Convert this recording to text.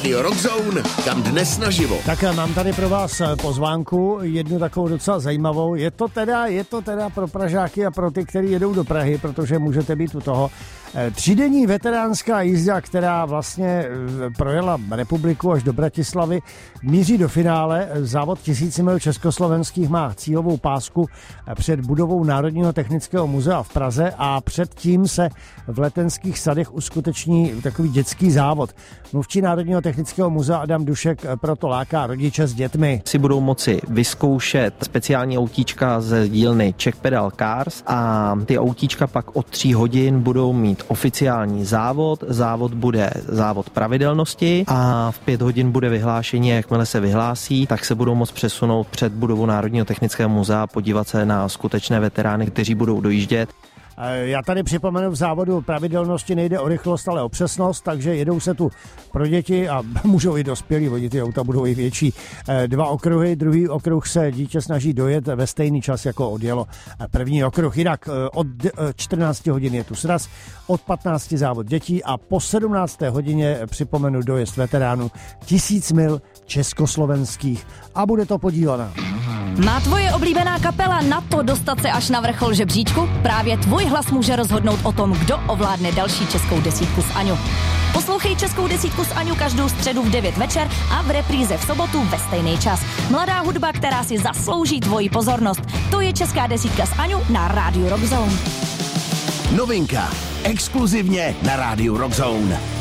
Radio Rockzone, kam dnes naživo. Tak mám tady pro vás pozvánku, jednu takovou docela zajímavou. Je to teda pro Pražáky a pro ty, kteří jedou do Prahy, protože můžete být u toho. Třídenní veteránská jízda, která vlastně projela republiku až do Bratislavy, míří do finále. Závod 1000 mil československých má cílovou pásku před budovou Národního technického muzea v Praze a předtím se v Letenských sadech uskuteční takový dětský závod. Mluvčí Národního technického muzea Adam Dušek proto láká rodiče s dětmi. Si budou moci vyzkoušet speciální autíčka ze dílny Czech Pedal Cars a ty autíčka pak od 3 hodin budou mít oficiální závod. Závod bude závod pravidelnosti a v 5 hodin bude vyhlášení. Jakmile se vyhlásí, tak se budou moct přesunout před budovu Národního technického muzea, podívat se na skutečné veterány, kteří budou dojíždět. Já tady připomenu, v závodu pravidelnosti nejde o rychlost, ale o přesnost, takže jedou se tu pro děti a můžou i dospělí, oni ty auta budou i větší. 2 okruhy, druhý okruh se dítě snaží dojet ve stejný čas, jako odjelo první okruh. Jinak od 14 hodin je tu sraz, od 15 závod dětí a po 17. hodině připomenu dojezd veteránů 1000 mil československých a bude to podívaná. Má tvoje oblíbená kapela na to dostat se až na vrchol žebříčku? Právě tvůj hlas může rozhodnout o tom, kdo ovládne další českou desítku s Aňou. Poslouchej Českou desítku s Aňou každou středu v 9 večer a v repríze v sobotu ve stejný čas. Mladá hudba, která si zaslouží tvoji pozornost. To je Česká desítka s Aňou na rádiu Rockzone. Novinka. Exkluzivně na rádiu Rockzone.